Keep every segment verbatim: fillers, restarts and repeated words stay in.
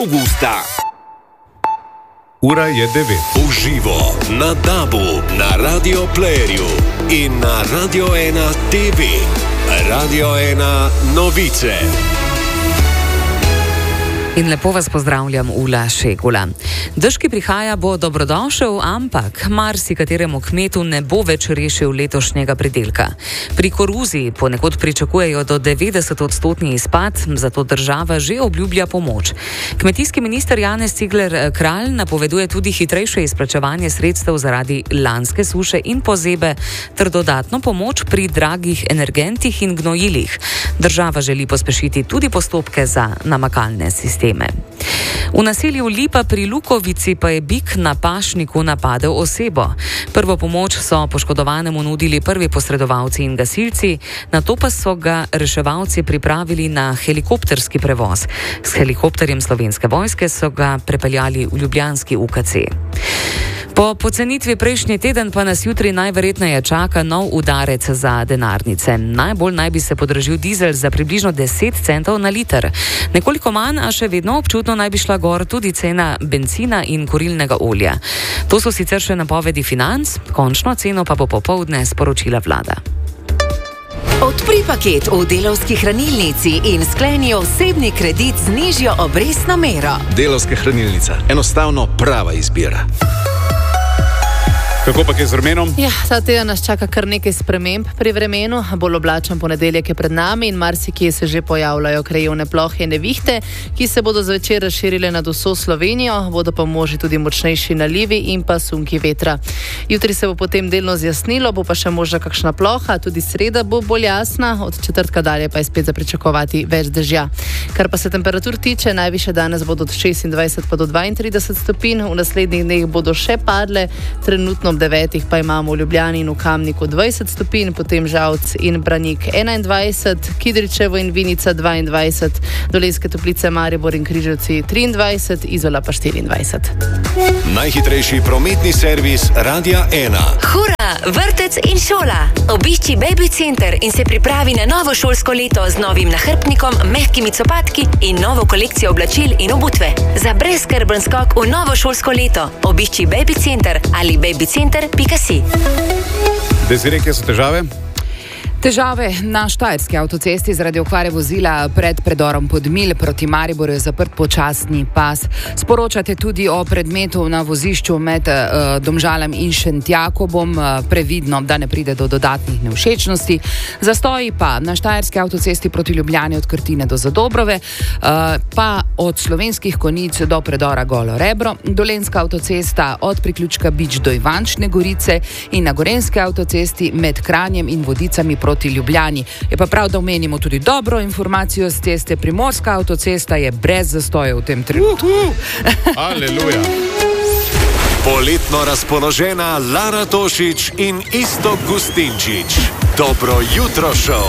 avgusta. Ura je devet. Uživo na Dabu, na Radio Playerju in na Radio ena T V. Radio ena novice. In lepo vas pozdravljam, Ula Šegula. Dež, ki prihaja, bo dobrodošel, ampak marsikateremu kmetu ne bo več rešil letošnjega pridelka. Pri koruzi ponekod pričakujejo do devetdeset odstotni izpad, zato država že obljublja pomoč. Kmetijski minister Janez Cigler Kralj napoveduje tudi hitrejše izplačevanje sredstev zaradi lanske suše in pozebe ter dodatno pomoč pri dragih energentih in gnojilih. Država želi pospešiti tudi postopke za namakalne sisteme. V naselju Lipa pri Lukovici pa je bik na pašniku napadel osebo. Prvo pomoč so poškodovanemu nudili prvi posredovalci in gasilci, nato pa so ga reševalci pripravili na helikopterski prevoz. S helikopterjem Slovenske vojske so ga prepeljali v ljubljanski U K C. Po pocenitvi prejšnji teden pa nas jutri najverjetneje čaka nov udarec za denarnice. Najbolj naj bi se podražil dizel za približno deset centov na liter. Nekoliko manj, a še vedno občutno naj bi šla gor tudi cena bencina in kurilnega olja. To so sicer še napovedi financ, končno ceno pa bo popoldne sporočila vlada. Odpri paket v Delavski hranilnici in skleni osebni kredit z nižjo obrestno mero. Delavska hranilnica. Enostavno prava izbira. Kako pa je z vremenom? Ja, ta teden nas čaka kar nekaj sprememb pri vremenu. Bolj oblačen ponedeljek je pred nami in marsikje se že pojavljajo krajevne plohe in nevihte, ki se bodo zvečer razširile nad vso Slovenijo, bodo pa možni tudi močnejši nalivi in pa sunki vetra. Jutri se bo potem delno zjasnilo, bo pa še možna kakšna ploha, tudi sreda bo bolj jasna, od četrtka dalje pa je spet za pričakovati več dežja. Kar pa se temperatur tiče, najviše danes bodo od šestindvajset pa do dvaintrideset stopinj, v naslednjih dneh bodo še padle, trenutno ob devetih pa imamo v Ljubljani in v Kamniku dvajset stopinj, potem Žalc in Branik enaindvajset, Kidričevo in Vinica dvaindvajset, Dolenjske Toplice, Maribor in Križevci triindvajset, Izola pa štiriindvajset. Najhitrejši prometni servis Radia ena. Hura, vrtec in šola. Obišči Baby Center in se pripravi na novo šolsko leto z novim nahrbtnikom, mehkimi copatki in novo kolekcijo oblačil in obutve. Za brezskrben skok v novo šolsko leto obišči Baby Center ali baby center pika si. Desiree, kje so težave? Težave na Štajerski avtocesti zaradi okvare vozila pred predorom Podmilj proti Mariboru je zaprt počasni pas. Sporočate tudi o predmetu na vozišču med uh, Domžalem in Šentjakobom, uh, previdno, da ne pride do dodatnih nevšečnosti. Zastoji pa na Štajerski avtocesti proti Ljubljani od Krtine do Zadobrove, uh, pa od Slovenskih Konjic do predora Golo Rebro, Dolenjska avtocesta od priključka Bič do Ivančne Gorice in na Gorenjski avtocesti med Kranjem in Vodicami proti proti Ljubljani. Je pa prav, da omenimo tudi dobro informacijo z ceste. Primorska avtocesta je brez zastojev v tem trenutku. Uh, uh. Aleluja. Poletno razpoložena Lara Tošič in Iztok Gustinčič. Dobro jutro šov.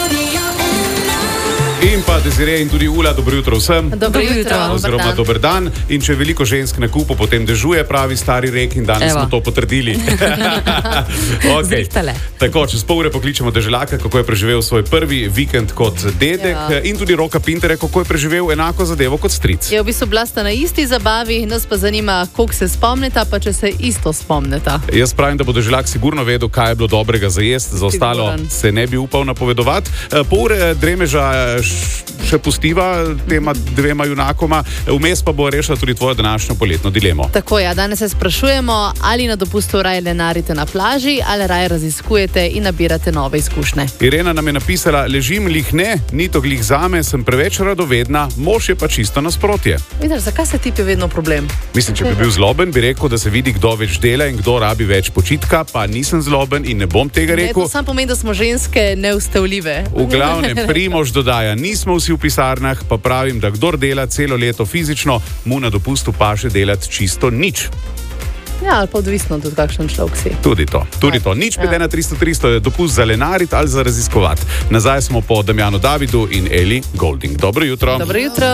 In pa Desiree in tudi Ula, dobro jutro vsem. Dobro jutro. Oziroma dober dan. In če veliko žensk na kupu, potem dežuje, pravi stari rek in danes Evo. smo to potrdili. Okay. Zrihtale. Tako, čez pol ure pokličemo Deželaka, kako je preživel svoj prvi vikend kot dedek, Ja. in tudi Roka Pintere, kako je preživel enako zadevo kot stric. Je v bistvu bila sta na isti zabavi, nas pa zanima, koliko se spomnita, pa če se isto spomnita. Jaz pravim, da bo Deželak sigurno vedel, kaj je bilo dobrega za jesti, za ostalo Siguran. se ne bi upal napovedovati. Pol ure dremeža še pustiva tema dvema junakoma, vmes pa bo rešila tudi tvojo današnjo poletno dilemo. Tako ja, danes se sprašujemo, ali na dopustu raje lenarite na plaži, ali raje raziskujete in nabirate nove izkušnje. Irena nam je napisala, ležim lih ne, ni to glih zame, sem preveč radovedna, mož je pa čisto nasprotje. Vidiš, zakaj se tipi vedno problem? Mislim, če bi bil zloben, bi rekel, da se vidi, kdo več dela in kdo rabi več počitka, pa nisem zloben in ne bom tega Ne, rekel. to samo pomeni, da smo ženske neustavljive. V glavnem, Primož dodaja, nismo vsi v pisarnah, pa pravim, da kdor dela celo leto fizično, mu na dopustu paše delati čisto nič. Ja, ali pa odvisno tudi kakšen človek si. Tudi to, tudi to. Nič pet Ja. ena tristo tristo je dopust za lenarit ali za raziskovati. Nazaj smo po Damjanu Davidu in Eli Golding. Dobro jutro. Dobro jutro.